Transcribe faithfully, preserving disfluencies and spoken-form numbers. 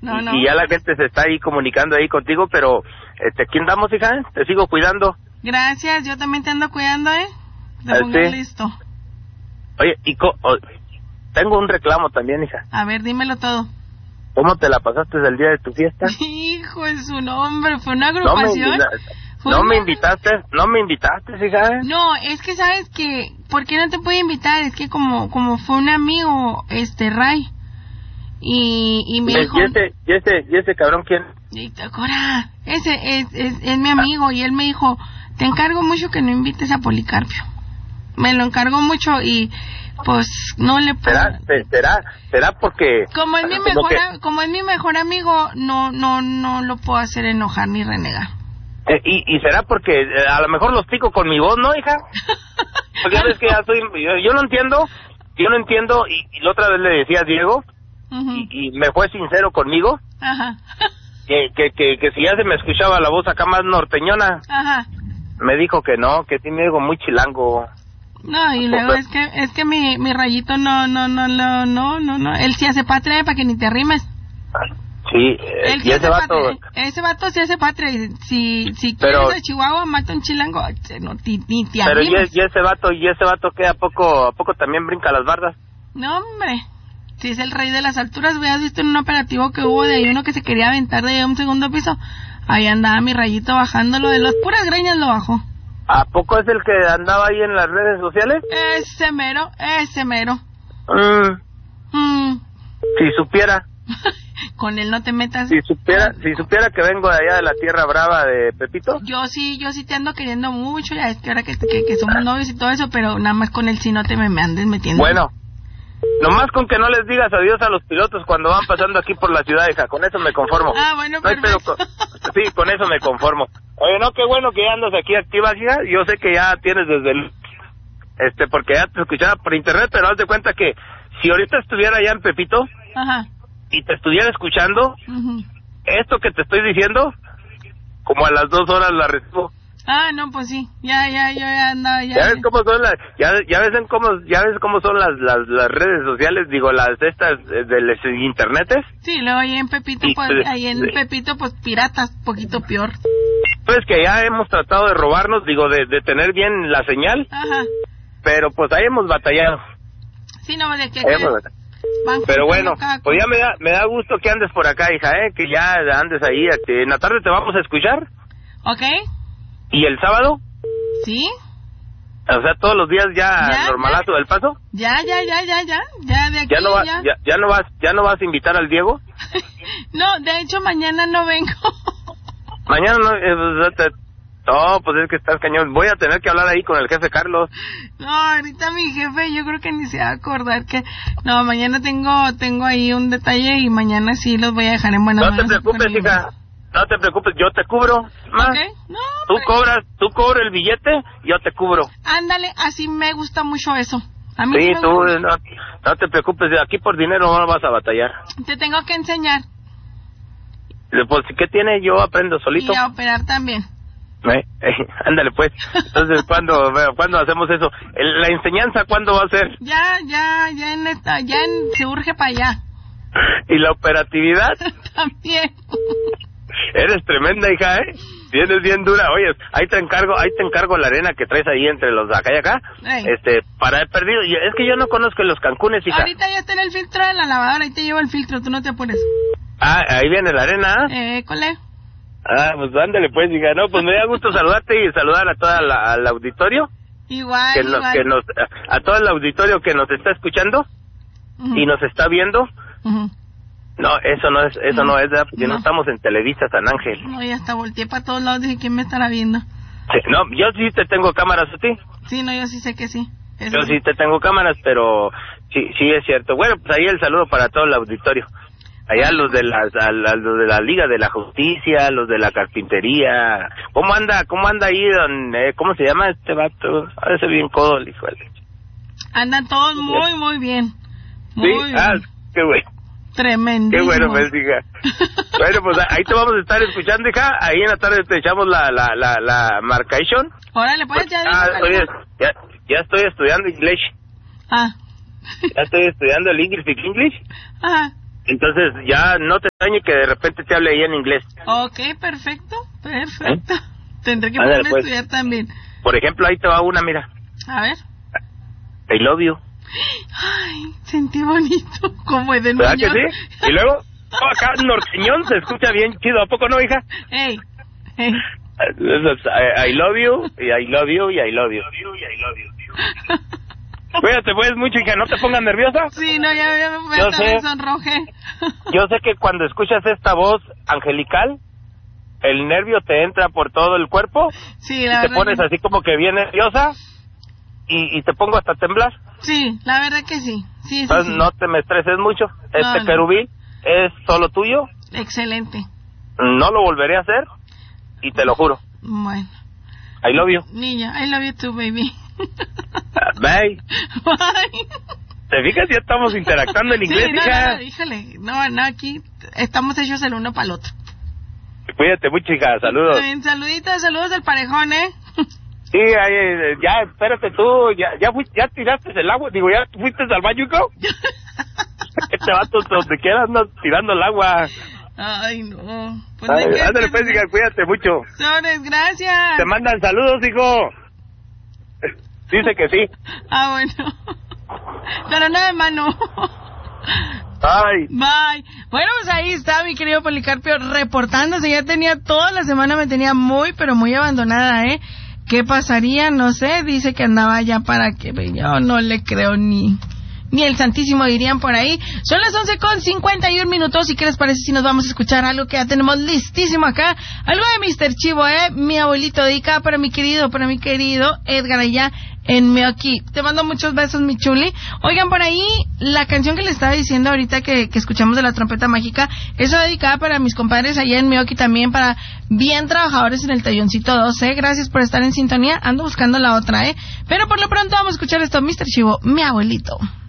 No, y, no. y ya la gente se está ahí comunicando ahí contigo, pero este, ¿quién damos, hija? Te sigo cuidando. Gracias, yo también te ando cuidando, ¿eh? Te Ah, pongo sí. listo. Oye, y co oh, tengo un reclamo también, hija. A ver, dímelo todo. ¿Cómo te la pasaste el día de tu fiesta? Hijo de su nombre, fue una No me, agrupación. invita Fue no una- me invitaste, no me invitaste, hija. No, es que sabes que, ¿por qué no te puedo invitar? Es que como como fue un amigo, este, Ray, y, y me ¿Y dijo... ese, y ese, y ese cabrón quién? Y te Cora, ese es, es, es mi amigo, y él me dijo, te encargo mucho que no invites a Policarpio. Me lo encargó mucho y pues no le puedo... ¿Será, se- será, será porque... Como es mi como mejor, que- a- como es mi mejor amigo, no, no, no lo puedo hacer enojar ni renegar. eh, y, y será porque eh, a lo mejor los pico con mi voz, ¿no, hija? Pues ya ves que ya soy... Yo, yo no entiendo, yo no entiendo, y, y la otra vez le decía a Diego, Ujú. y, y me fue sincero conmigo, Ajá, que, que, que, que si ya se me escuchaba la voz acá más norteñona, ajá. me dijo que no, que sí me dijo muy chilango. No, y luego es que es que mi, mi Rayito no, no, no, no, no, no, no. Él sí hace patria para que ni te arrimes. Sí, eh, Él sí y hace ese vato... patria. Ese vato sí hace patria. y Si, si Pero- quieres a Chihuahua, mata un chilango. No, ni, ni te Pero y, arrimes. y ese vato, y ese vato que a poco, a poco también brinca las bardas. No, hombre. Si es el rey de las alturas, hubieras visto en un operativo que hubo de ahí uno que se quería aventar de un segundo piso. Ahí andaba mi Rayito bajándolo, de las puras greñas lo bajó. ¿A poco es el que andaba ahí en las redes sociales? Ese mero, ese mero. Mm, Mm. si supiera, Con él no te metas. si supiera, si supiera que vengo de allá de la tierra brava de Pepito. Yo sí, yo sí te ando queriendo mucho, ya es que ahora que, que, que somos novios y todo eso, pero nada más con él sí no te me, me andes metiendo. Bueno, nomás con que no les digas adiós a los pilotos cuando van pasando aquí por la ciudad, hija, con eso me conformo. Ah, bueno, No hay pedo perfecto. con- sí, con eso me conformo. Oye, no, qué bueno que ya andas aquí activa, hija. Yo sé que ya tienes desde el... Este, porque ya te escuchaba por internet, pero haz de cuenta que si ahorita estuviera allá en Pepito Ajá. y te estuviera escuchando, Ujú. esto que te estoy diciendo, como a las dos horas la recibo. Ah, no, pues sí, ya, ya, yo ya andaba, ya. Ya ves cómo son las, ya, ya ves en cómo, ya ves cómo son las, las, las redes sociales, digo, las de estas eh, de los internetes. Sí, luego ahí en Pepito, Sí, pues, sí, ahí en sí. Pepito, pues, piratas, poquito peor. Pues que ya hemos tratado de robarnos, digo, de, de tener bien la señal, Ajá. pero pues ahí hemos batallado. Sí, no, de que... Ahí hemos batallado. van Pero juntando bueno, cada pues ya cosa. me da, me da gusto que andes por acá, hija, eh, que ya andes ahí, que en la tarde te vamos a escuchar, ¿Ok? y el sábado, ¿Sí? o sea, todos los días ya, Ya, normalazo ya. del paso. Ya, ya, ya, ya, ya, ya, de aquí, Ya no vas, ya. ya, ya no vas, ya no vas a invitar al Diego. No, de hecho, mañana no vengo. Mañana no, eh, pues, te- no, pues es que estás cañón. Voy a tener que hablar ahí con el jefe Carlos. No, ahorita mi jefe, yo creo que ni se va a acordar que... No, mañana tengo tengo ahí un detalle y mañana sí los voy a dejar en buenas No te manos preocupes, conmigo. hija. No te preocupes, yo te cubro. Ma. ¿Ok? No, Tú pero- cobras, tú cobras el billete, yo te cubro. Ándale, así me gusta mucho eso. A mí Sí, sí me tú, gusta. no, no te preocupes, aquí por dinero no vas a batallar. Te tengo que enseñar Pues, ¿qué tiene? Yo aprendo solito. y a operar también. Eh, eh, ándale, pues. Entonces, ¿cuándo, ¿cuándo hacemos eso? El- ¿La enseñanza cuándo va a ser? Ya, ya, ya en esta, ya en, se urge para allá. ¿Y la operatividad? También. Eres tremenda, hija, ¿eh? Vienes bien dura. Oye, ahí te encargo, ahí te encargo la arena que traes ahí entre los de acá y acá. Ey. Este, para el perdido. Y es que yo no conozco los Cancunes, hija. Ahorita ya está en el filtro de la lavadora, ahí te llevo el filtro, tú no te apures. Ah, ahí viene la arena. ¿Ah? Eh, cole. Ah, pues ándale, pues, hija. No, pues me da gusto saludarte y saludar a toda la, al auditorio. Igual, Que nos, igual. que nos, a, a todo el auditorio que nos está escuchando Ujú. y nos está viendo. Ujú. No, eso no es, eso no, No, es, ¿verdad? Porque no. no. estamos en Televisa San Ángel. No, ya hasta volteé para todos lados, dije, ¿quién me estará viendo? Sí, no, yo sí te tengo cámaras a ti. Sí, no, yo sí sé que sí. Eso Yo sí te tengo cámaras, pero sí, sí es cierto. Bueno, pues ahí el saludo para todo el auditorio. Allá los de la, a la- los de la Liga de la Justicia, los de la Carpintería. ¿Cómo anda, cómo anda ahí, don, eh, cómo se llama este vato? A veces bien codo, el hijo de... Andan todos muy, muy bien. Muy Sí, bien. ah, qué bueno. Tremendo. Qué bueno, pues, hija. Bueno, pues ahí te vamos a estar escuchando, hija. Ahí en la tarde te echamos la, la, la, la marcation. Órale, pues ya. Ah, dímelo. oye, ya, ya estoy estudiando inglés. Ah. Ya estoy estudiando el English English. Ajá. Entonces ya no te extrañe que de repente te hable ahí en inglés. Ok, perfecto, perfecto. ¿Eh? Tendré que Ándale, ponerme pues. a estudiar también. Por ejemplo, ahí te va una, mira. A ver. I love you. Ay, sentí bonito, como de ¿Verdad niño. que sí? Y luego, oh, acá en Norteñón se escucha bien chido, ¿a poco no, hija? Ey, ey. I, I love you, y I love you, y I love you. Cuídate pues mucho, hija, no te pongas nerviosa. Sí, no, ya, ya me Yo también sé. sonroje. Yo sé que cuando escuchas esta voz angelical, el nervio te entra por todo el cuerpo. Sí, la y te verdad pones que... así como que bien nerviosa y, y te pongo hasta a temblar. Sí, la verdad que sí. Sí, sí, Entonces sí. no te me estreses mucho. Este no. querubín es solo tuyo. Excelente. No lo volveré a hacer y te lo juro. Bueno. I love you. Niña, I love you too, baby. Uh, bye. Bye. ¿Te fijas? Ya estamos interactuando en inglés, sí, no, hija. no, no, híjole. No, no, aquí estamos hechos el uno para el otro. Cuídate mucho, hija. Saludos. Bien, saluditos, saludos del parejón, ¿eh? Sí, ay, ya, espérate tú. Ya ya, fui, ya tiraste el agua. Digo, ¿ya fuiste al baño, hijo? Este vato donde quieras anda tirando el agua. Ay, no. Pues Ay, me quedé ándale, pues, pensando. hija, cuídate mucho. Sobres, gracias. Te mandan saludos, hijo. Dice que sí. Ah, bueno. Pero nada de mano. Ay. Bye. Bueno, pues ahí está mi querido Policarpio reportándose. Ya tenía toda la semana, me tenía muy, pero muy abandonada, ¿eh? ¿Qué pasaría? No sé. Dice que andaba ya para que... Yo no le creo ni... Ni el Santísimo dirían por ahí. Son las once con cincuenta y un minutos. ¿Y qué les parece si nos vamos a escuchar algo que ya tenemos listísimo acá? Algo de mister Chivo, ¿eh? Mi abuelito dedica para mi querido, para mi querido Edgar allá en Meoqui. Te mando muchos besos, mi chuli. Oigan, por ahí, la canción que le estaba diciendo ahorita que, que escuchamos de la trompeta mágica, eso dedicada para mis compadres allá en Meoqui también, para bien trabajadores en el Talloncito doce. Gracias por estar en sintonía. Ando buscando la otra, ¿eh? Pero por lo pronto vamos a escuchar esto, mister Chivo, mi abuelito.